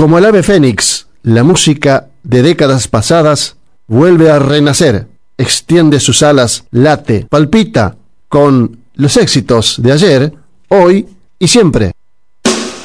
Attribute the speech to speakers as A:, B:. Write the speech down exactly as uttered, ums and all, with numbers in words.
A: Como el ave fénix, la música de décadas pasadas vuelve a renacer, extiende sus alas, late, palpita con los éxitos de ayer, hoy y siempre.